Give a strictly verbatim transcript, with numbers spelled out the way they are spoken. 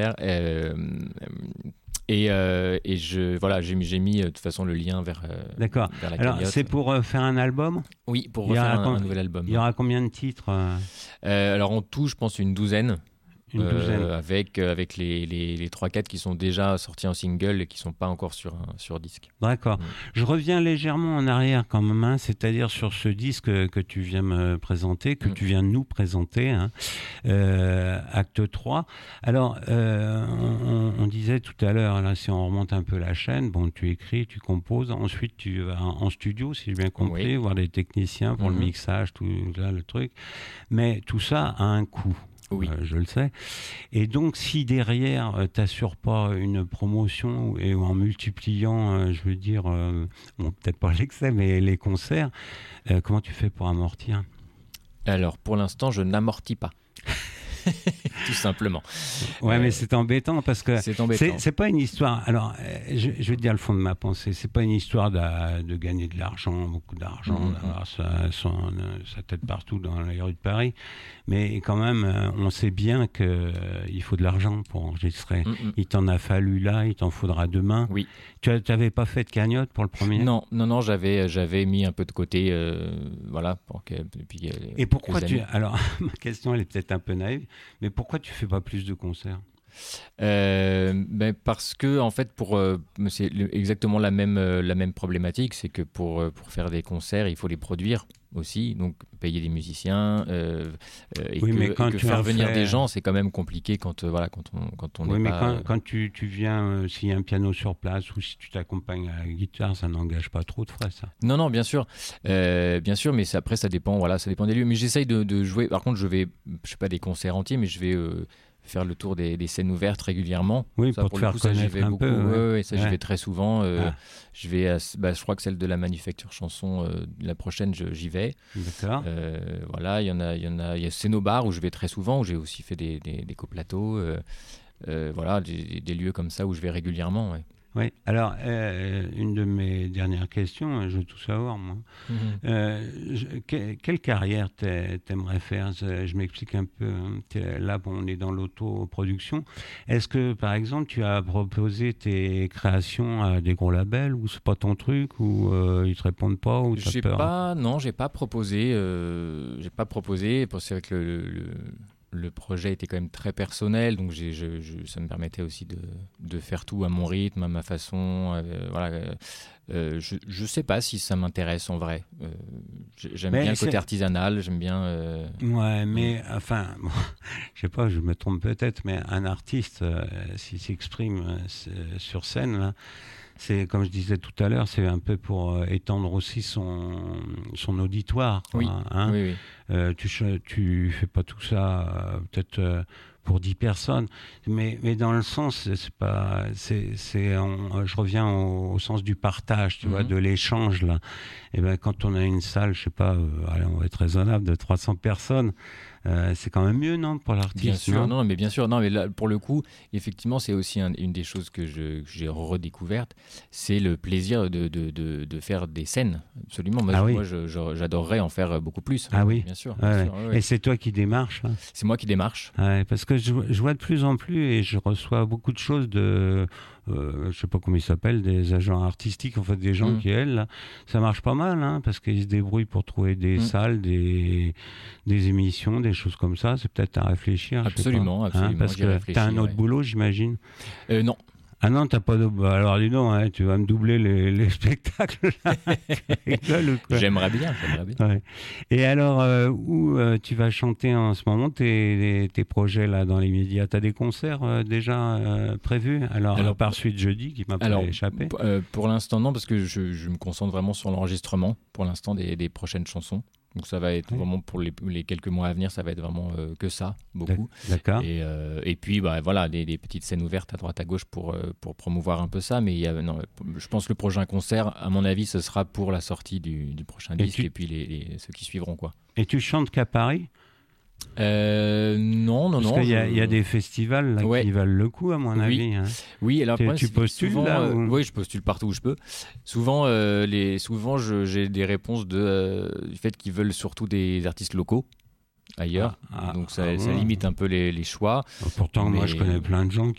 Euh, Et, euh, et je, voilà, j'ai, j'ai mis de toute façon le lien vers, euh, D'accord. vers la Alors, cagnotte. c'est pour euh, faire un album ? Oui, pour Il y refaire aura un, com- un nouvel album. Il y aura combien de titres euh, Euh, alors en tout, je pense une douzaine. Une douzaine. Euh, avec euh, avec les, les, les trois quatre qui sont déjà sortis en single et qui ne sont pas encore sur, un, sur disque. D'accord. Mm. Je reviens légèrement en arrière quand même, hein, c'est-à-dire sur ce disque que tu viens me présenter, que Mm. tu viens nous présenter, hein, euh, acte trois. Alors, euh, on, on disait tout à l'heure, là, si on remonte un peu la chaîne, bon, tu écris, tu composes, ensuite tu vas en, en studio, si j'ai bien compris, Oui. voir des techniciens pour Mm-hmm. le mixage, tout là, le truc. Mais tout ça a un coût. Oui. Euh, je le sais. Et donc, si derrière, euh, tu n'assures pas une promotion et en multipliant, euh, je veux dire, euh, bon, peut-être pas l'excès, mais les concerts, euh, comment tu fais pour amortir ? Alors, pour l'instant, je n'amortis pas. Tout simplement. Ouais, Euh, mais c'est embêtant parce que c'est embêtant. c'est, c'est pas une histoire. Alors, euh, je, je vais te dire le fond de ma pensée. C'est pas une histoire de, de gagner de l'argent, beaucoup d'argent, Mhm. d'avoir sa, son, sa tête partout dans les rues de Paris. Mais quand même, euh, on sait bien que euh, il faut de l'argent pour enregistrer. Mhm. Il t'en a fallu là, il t'en faudra demain. Oui. Tu n'avais pas fait de cagnotte pour le premier ? Non, non, non, j'avais, j'avais mis un peu de côté, euh, voilà. Pour que, depuis, euh, Et pourquoi quelques tu années. Alors, ma question, elle est peut-être un peu naïve, mais pourquoi tu fais pas plus de concerts ? Euh, ben parce que en fait pour euh, c'est exactement la même euh, la même problématique, c'est que pour euh, pour faire des concerts il faut les produire aussi, donc payer des musiciens euh, euh, et Oui, que, mais quand et que tu faire en venir fais- des gens c'est quand même compliqué quand euh, voilà quand on quand on Oui, n'est mais pas quand, euh, quand tu, tu viens, euh, s'il y a un piano sur place ou si tu t'accompagnes à la guitare, ça n'engage pas trop de frais, ça. non non bien sûr euh, bien sûr mais c'est- après ça dépend voilà ça dépend des lieux, mais j'essaye de, de jouer. Par contre je vais je sais pas des concerts entiers, mais je vais euh, faire le tour des, des scènes ouvertes régulièrement. Oui, Ça, pour pour te le faire coup, ça, j'y connaître vais un beaucoup. peu. Ouais. Ouais, ouais, ça, j'y Ouais. vais très souvent. Euh, Ah. Je vais, à, bah, je crois que celle de la Manufacture Chanson, euh, la prochaine, je- j'y vais. D'accord. Euh, voilà, il y en a, il y en a, il y a Cénobar où je vais très souvent, où j'ai aussi fait des, des, des coplateaux. Euh, euh, voilà, des, des lieux comme ça où je vais régulièrement. Ouais. Oui, alors, euh, une de mes dernières questions, je veux tout savoir, moi. Mhm. Euh, je- que- quelle carrière t'a- t'aimerais faire ? Je, je m'explique un peu. Hein. T'es- Là, bon, on est dans l'autoproduction. Est-ce que, par exemple, tu as proposé tes créations à des gros labels ou c'est pas ton truc ou euh, ils te répondent pas ou t'as J'ai peur ? pas, non, j'ai pas proposé. Euh, j'ai pas proposé. Parce que c'est vrai que le, le, le projet était quand même très personnel, donc j'ai, je, je, ça me permettait aussi de, de faire tout à mon rythme, à ma façon. Euh, voilà. Euh, je, je sais pas si ça m'intéresse en vrai. Euh, j'aime Mais bien le c'est- côté artisanal. J'aime bien. Euh... Ouais, mais enfin, bon, je sais pas, je me trompe peut-être, mais un artiste, euh, s'il s'exprime euh, c'est- sur scène, là, c'est comme je disais tout à l'heure, c'est un peu pour euh, étendre aussi son, son auditoire. Quoi, Oui. hein. Oui, oui. Euh, tu, ch- tu fais pas tout ça euh, peut-être euh, pour dix personnes, mais, mais dans le sens, c'est c'est pas, c'est, c'est, on- je reviens au, au sens du partage, tu vois, Mhm. de l'échange là. Et ben quand on a une salle, je sais pas, euh, allez, on va être raisonnable, de trois cents personnes, euh, c'est quand même mieux, non, pour l'artiste. Bien sûr, non non, mais bien sûr, non, mais là, pour le coup, effectivement, c'est aussi un- une des choses que, je, que j'ai redécouvertes, c'est le plaisir de, de, de, de faire des scènes, absolument. Moi, Ah je- oui. moi je, je- j'adorerais en faire beaucoup plus. Ah oui. Bien sûr. Ouais, bien ouais. sûr, ouais, ouais. Et c'est toi qui démarches là. C'est moi qui démarche. Ouais, parce que je, je vois de plus en plus et je reçois beaucoup de choses de, euh, je sais pas comment ils s'appellent, des agents artistiques, en fait des gens Mm. qui elles, là, ça marche pas mal, hein, parce qu'ils se débrouillent pour trouver des Mm. salles, des, des émissions, des choses comme ça. C'est peut-être à réfléchir. je sais Absolument, pas, absolument, parce j'y que réfléchis, t'as un autre ouais. boulot, j'imagine. Euh, non, Ah non, t'as pas de. Bah alors dis donc, hein, tu vas me doubler les, les spectacles. Là. Tu rigoles ou quoi ? j'aimerais bien, j'aimerais bien. Ouais. Et alors, euh, où euh, tu vas chanter en ce moment tes, tes projets là dans les médias ? Tu as des concerts euh, déjà euh, prévus ? Alors, Alors, à part celui de jeudi qui m'a pas Alors, échappé. p- euh, pour l'instant, non, parce que je, je me concentre vraiment sur l'enregistrement, pour l'instant, des, des prochaines chansons. Donc ça va être Oui. vraiment, pour les, les quelques mois à venir, ça va être vraiment euh, que ça, beaucoup. D'accord. Et, euh, et puis, bah, voilà, des, des petites scènes ouvertes à droite à gauche pour, euh, pour promouvoir un peu ça. Mais il y a, non, je pense que le prochain concert, à mon avis, ce sera pour la sortie du, du prochain Et disque tu- et puis les, les- ceux qui suivront, quoi. Et tu chantes qu'à Paris ? Euh, non, non, Parce non. qu'il y, a- je- il y a des festivals là, Ouais. qui valent le coup, à mon Oui. avis. Hein. Oui, alors Tu- le problème, tu c'est que postules, souvent, là, euh, ou- oui, je postule partout où je peux. Souvent, euh, les, souvent je- j'ai des réponses de, euh, du fait qu'ils veulent surtout des artistes locaux. ailleurs. Ah, ah, donc ça, ah bon. ça limite un peu les, les choix. Pourtant, mais... moi, je connais plein de gens